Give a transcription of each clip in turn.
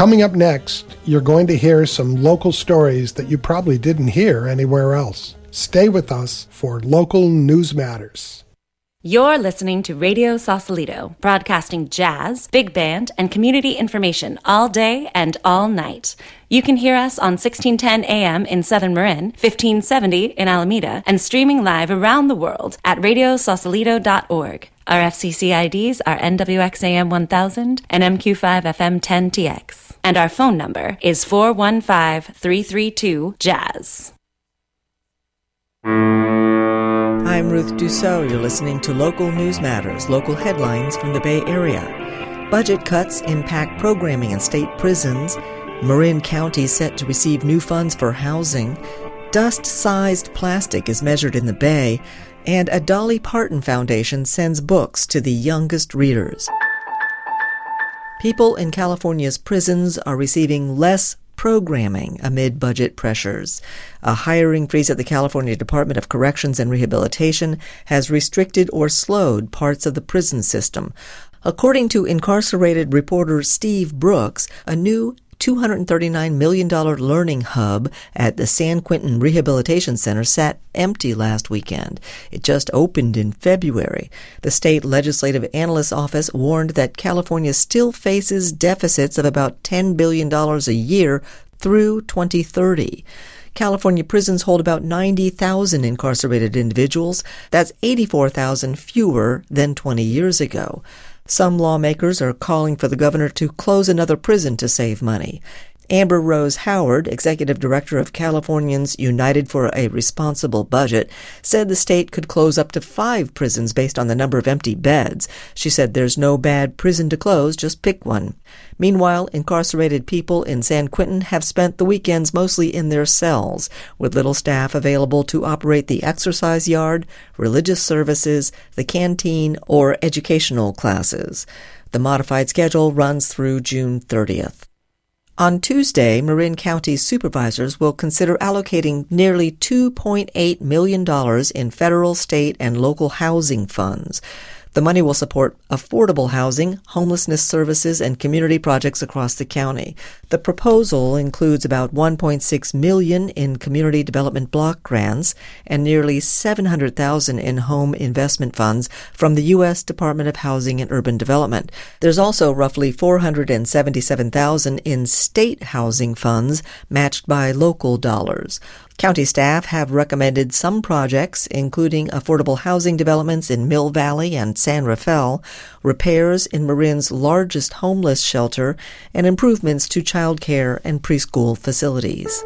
Coming up next, you're going to hear some local stories that you probably didn't hear anywhere else. Stay with us for Local News Matters. You're listening to Radio Sausalito, broadcasting jazz, big band, and community information all day and all night. You can hear us on 1610 AM in Southern Marin, 1570 in Alameda, and streaming live around the world at radiosausalito.org. Our FCC IDs are NWXAM 1000 and MQ5FM 10TX. And our phone number is 415-332-JAZZ. I'm Ruth Dussault. You're listening to Local News Matters, local headlines from the Bay Area. Budget cuts impact programming in state prisons. Marin County set to receive new funds for housing. Dust-sized plastic is measured in the Bay. And a Dolly Parton Foundation sends books to the youngest readers. People in California's prisons are receiving less programming amid budget pressures. A hiring freeze at the California Department of Corrections and Rehabilitation has restricted or slowed parts of the prison system. According to incarcerated reporter Steve Brooks, a new $239 million learning hub at the San Quentin Rehabilitation Center sat empty last weekend. It just opened in February. The state legislative analyst's office warned that California still faces deficits of about $10 billion a year through 2030. California prisons hold about 90,000 incarcerated individuals. That's 84,000 fewer than 20 years ago. Some lawmakers are calling for the governor to close another prison to save money. Amber Rose Howard, executive director of Californians United for a Responsible Budget, said the state could close up to 5 prisons based on the number of empty beds. She said there's no bad prison to close, just pick one. Meanwhile, incarcerated people in San Quentin have spent the weekends mostly in their cells, with little staff available to operate the exercise yard, religious services, the canteen, or educational classes. The modified schedule runs through June 30th. On Tuesday, Marin County supervisors will consider allocating nearly $2.8 million in federal, state, and local housing funds. The money will support affordable housing, homelessness services, and community projects across the county. The proposal includes about $1.6 million in community development block grants and nearly $700,000 in home investment funds from the U.S. Department of Housing and Urban Development. There's also roughly $477,000 in state housing funds matched by local dollars. County staff have recommended some projects, including affordable housing developments in Mill Valley and San Rafael, repairs in Marin's largest homeless shelter, and improvements to child care and preschool facilities.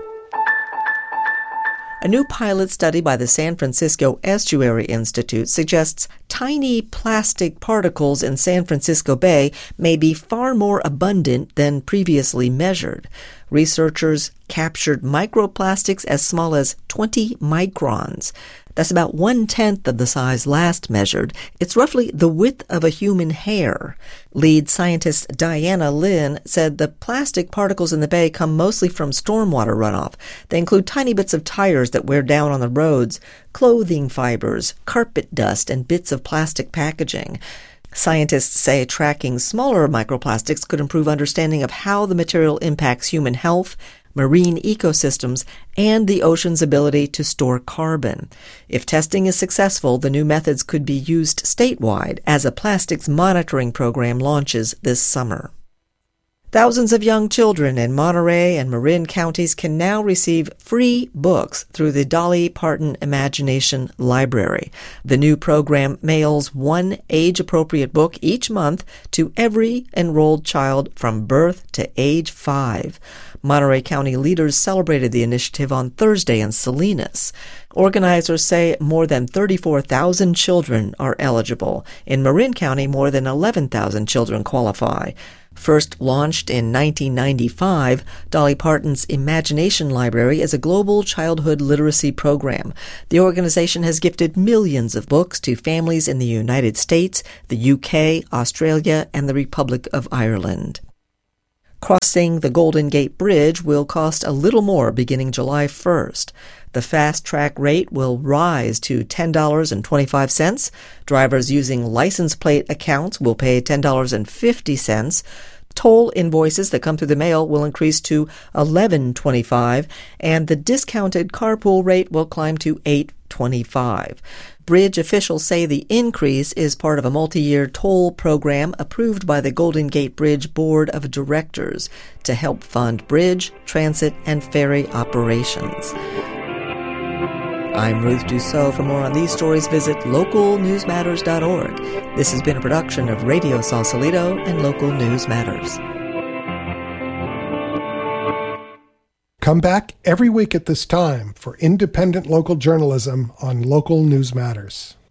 A new pilot study by the San Francisco Estuary Institute suggests tiny plastic particles in San Francisco Bay may be far more abundant than previously measured. Researchers captured microplastics as small as 20 microns. That's about 1/10 of the size last measured. It's roughly the width of a human hair. Lead scientist Diana Lin said the plastic particles in the bay come mostly from stormwater runoff. They include tiny bits of tires that wear down on the roads, clothing fibers, carpet dust, and bits of plastic packaging. Scientists say tracking smaller microplastics could improve understanding of how the material impacts human health, marine ecosystems, and the ocean's ability to store carbon. If testing is successful, the new methods could be used statewide as a plastics monitoring program launches this summer. Thousands of young children in Monterey and Marin counties can now receive free books through the Dolly Parton Imagination Library. The new program mails one age-appropriate book each month to every enrolled child from birth to age 5. Monterey County leaders celebrated the initiative on Thursday in Salinas. Organizers say more than 34,000 children are eligible. In Marin County, more than 11,000 children qualify. First launched in 1995, Dolly Parton's Imagination Library is a global childhood literacy program. The organization has gifted millions of books to families in the United States, the UK, Australia, and the Republic of Ireland. Crossing the Golden Gate Bridge will cost a little more beginning July 1st. The fast-track rate will rise to $10.25. Drivers using license plate accounts will pay $10.50. Toll invoices that come through the mail will increase to $11.25, and the discounted carpool rate will climb to $8.25. Bridge officials say the increase is part of a multi-year toll program approved by the Golden Gate Bridge Board of Directors to help fund bridge, transit, and ferry operations. I'm Ruth Dussault. For more on these stories, visit localnewsmatters.org. This has been a production of Radio Sausalito and Local News Matters. Come back every week at this time for independent local journalism on Local News Matters.